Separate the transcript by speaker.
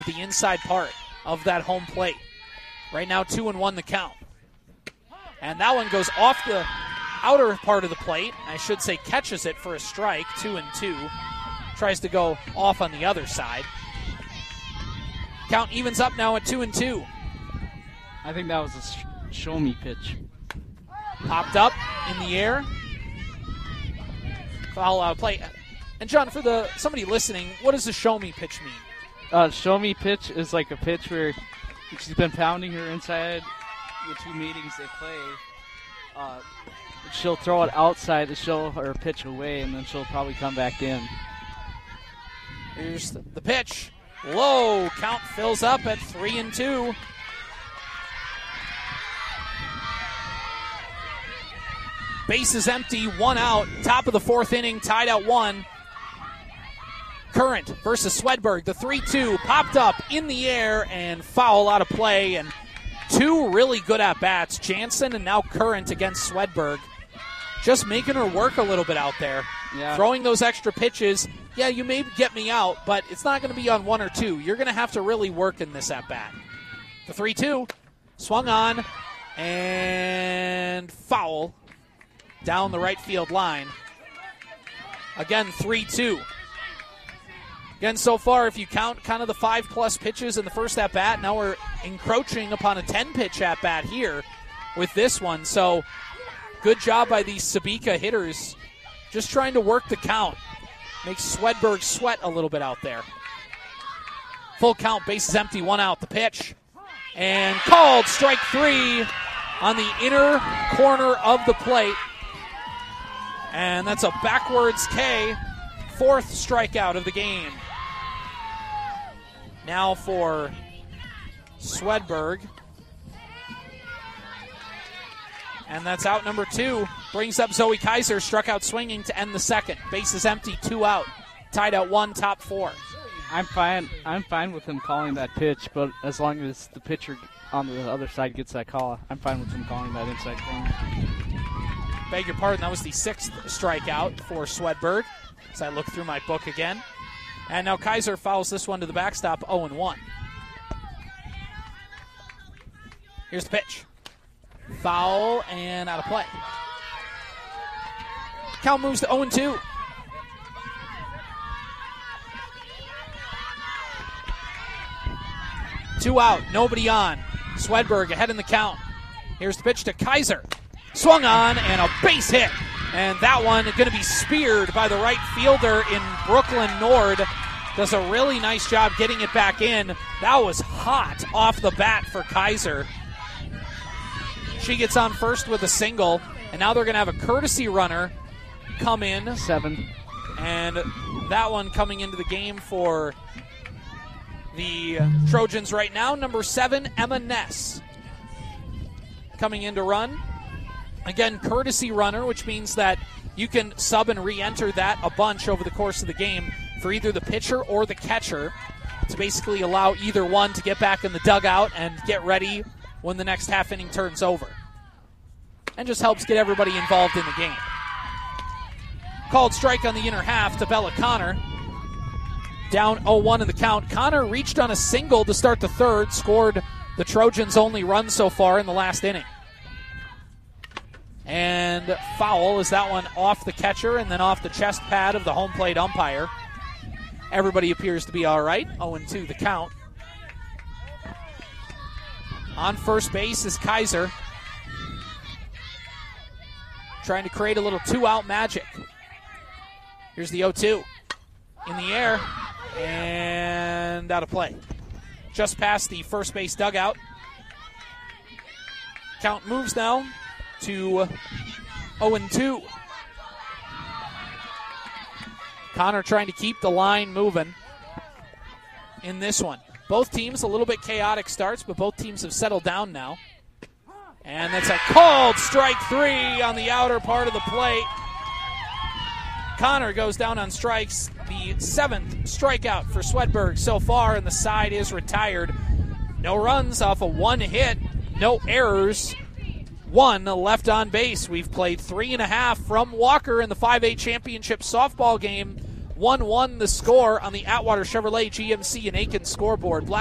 Speaker 1: the inside part of that home plate. Right now 2-1 the count. And that one goes off the outer part of the plate. I should say catches it for a strike, 2-2. Tries to go off on the other side. Count evens up now at 2-2.
Speaker 2: I think that was a show-me pitch.
Speaker 1: Popped up in the air. Foul out of play. And John, for somebody listening, what does a show-me pitch mean?
Speaker 2: Show-me pitch is like a pitch where she's been pounding her inside the two meetings they play. She'll throw it outside to show her pitch away, and then she'll probably come back in.
Speaker 1: Here's the pitch. Low. Count fills up at 3-2. Bases empty, 1 out. Top of the 4th inning, tied at 1. Current versus Swedberg. The 3-2 popped up in the air and foul out of play. And 2 really good at-bats. Jansen and now Current against Swedberg. Just making her work a little bit out there.
Speaker 2: Yeah.
Speaker 1: Throwing those extra pitches. Yeah, you may get me out, but it's not going to be on 1 or 2. You're going to have to really work in this at-bat. The 3-2 swung on and foul down the right field line. Again, 3-2. Again, so far, if you count kind of the 5+ pitches in the first at-bat, now we're encroaching upon a 10-pitch at-bat here with this one. So good job by these Sabika hitters just trying to work the count. Makes Swedberg sweat a little bit out there. Full count, bases empty, 1 out. The pitch. And called strike 3 on the inner corner of the plate. And that's a backwards K. 4th strikeout of the game. Now for Swedberg. And that's out number 2. Brings up Zoe Kaiser, struck out swinging to end the 2nd. Bases empty, 2 out. Tied at 1, top 4.
Speaker 2: I'm fine with him calling that pitch, but as long as the pitcher on the other side gets that call, I'm fine with him calling that inside corner.
Speaker 1: Beg your pardon, that was the 6th strikeout for Swedberg. As I look through my book again. And now Kaiser fouls this one to the backstop, 0-1. Here's the pitch. Foul and out of play. Count moves to 0-2. Two out, nobody on. Swedberg ahead in the count. Here's the pitch to Kaiser. Swung on and a base hit. And that one going to be speared by the right fielder in Brooklyn Nord. Does a really nice job getting it back in. That was hot off the bat for Kaiser. She gets on first with a single. And now they're going to have a courtesy runner come in.
Speaker 2: 7.
Speaker 1: And that one coming into the game for the Trojans right now. Number 7, Emma Ness. Coming in to run. Again, courtesy runner, which means that you can sub and re-enter that a bunch over the course of the game for either the pitcher or the catcher to basically allow either one to get back in the dugout and get ready when the next half inning turns over. And just helps get everybody involved in the game. Called strike on the inner half to Bella Connor. Down 0-1 in the count. Connor reached on a single to start the 3rd, scored the Trojans' only run so far in the last inning. And foul is that one off the catcher and then off the chest pad of the home plate umpire. Everybody appears to be all right. 0-2 the count. On first base is Kaiser. Trying to create a little 2-out magic. Here's the 0-2. In the air. And out of play. Just past the first base dugout. Count moves now to 0-2. Connor trying to keep the line moving in this one. Both teams a little bit chaotic starts, but both teams have settled down now. And that's a called strike 3 on the outer part of the plate. Connor goes down on strikes. The 7th strikeout for Swedberg so far, and the side is retired. No runs off of 1 hit, no errors. 1 left on base. We've played 3.5 from Walker in the 5A championship softball game. 1-1 the score on the Atwater Chevrolet GMC and Aiken scoreboard.